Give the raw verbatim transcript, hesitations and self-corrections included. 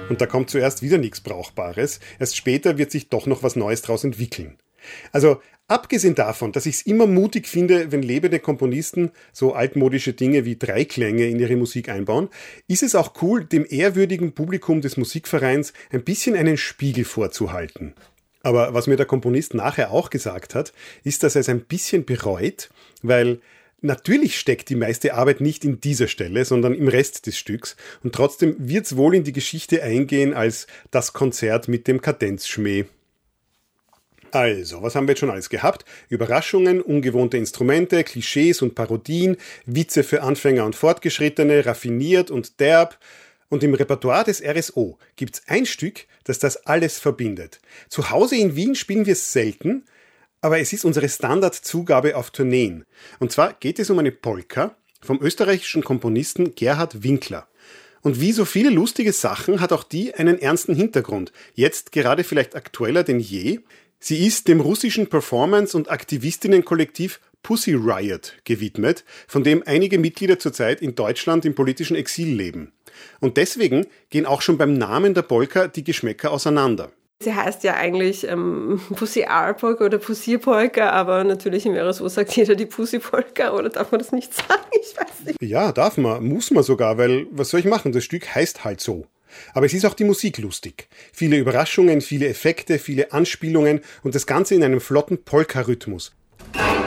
Und da kommt zuerst wieder nichts Brauchbares. Erst später wird sich doch noch was Neues draus entwickeln. Also abgesehen davon, dass ich es immer mutig finde, wenn lebende Komponisten so altmodische Dinge wie Dreiklänge in ihre Musik einbauen, ist es auch cool, dem ehrwürdigen Publikum des Musikvereins ein bisschen einen Spiegel vorzuhalten. Aber was mir der Komponist nachher auch gesagt hat, ist, dass er es ein bisschen bereut, weil natürlich steckt die meiste Arbeit nicht in dieser Stelle, sondern im Rest des Stücks, und trotzdem wird es wohl in die Geschichte eingehen als das Konzert mit dem Kadenzschmäh. Also, was haben wir jetzt schon alles gehabt? Überraschungen, ungewohnte Instrumente, Klischees und Parodien, Witze für Anfänger und Fortgeschrittene, raffiniert und derb. Und im Repertoire des R S O gibt's ein Stück, das das alles verbindet. Zu Hause in Wien spielen wir es selten, aber es ist unsere Standardzugabe auf Tourneen. Und zwar geht es um eine Polka vom österreichischen Komponisten Gerhard Winkler. Und wie so viele lustige Sachen hat auch die einen ernsten Hintergrund. Jetzt gerade vielleicht aktueller denn je. Sie ist dem russischen Performance- und Aktivistinnenkollektiv Pussy Riot gewidmet, von dem einige Mitglieder zurzeit in Deutschland im politischen Exil leben. Und deswegen gehen auch schon beim Namen der Polka die Geschmäcker auseinander. Sie heißt ja eigentlich ähm, Pussy R Polka oder Pussy Polka, aber natürlich im R S O sagt jeder die Pussy Polka, oder darf man das nicht sagen? Ich weiß nicht. Ja, darf man, muss man sogar, weil was soll ich machen? Das Stück heißt halt so. Aber es ist auch die Musik lustig. Viele Überraschungen, viele Effekte, viele Anspielungen und das Ganze in einem flotten Polka-Rhythmus.